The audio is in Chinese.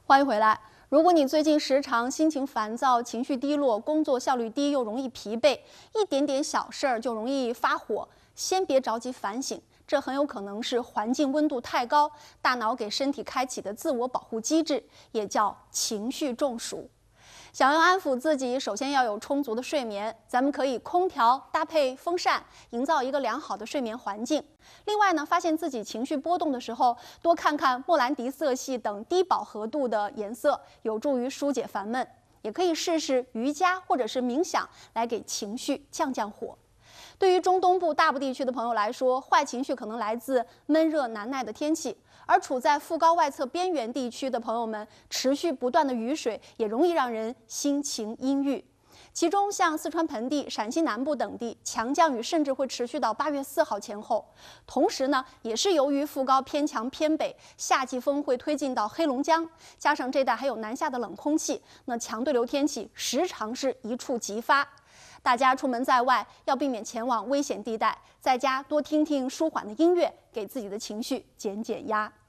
欢迎回来。如果你最近时常心情烦躁、情绪低落、工作效率低，又容易疲惫，一点点小事儿就容易发火，先别着急反省，这很有可能是环境温度太高，大脑给身体开启的自我保护机制，也叫情绪中暑。想要安抚自己，首先要有充足的睡眠。咱们可以空调搭配风扇，营造一个良好的睡眠环境。另外呢，发现自己情绪波动的时候，多看看莫兰迪色系等低饱和度的颜色，有助于疏解烦闷。也可以试试瑜伽或者是冥想，来给情绪降降火。对于中东部大部地区的朋友来说，坏情绪可能来自闷热难耐的天气，而处在副高外侧边缘地区的朋友们，持续不断的雨水也容易让人心情阴郁。其中像四川盆地、陕西南部等地，强降雨甚至会持续到8月4号前后。同时呢，也是由于副高偏强偏北，夏季风会推进到黑龙江，加上这带还有南下的冷空气，那强对流天气时常是一触即发。大家出门在外要避免前往危险地带，在家多听听舒缓的音乐，给自己的情绪减减压。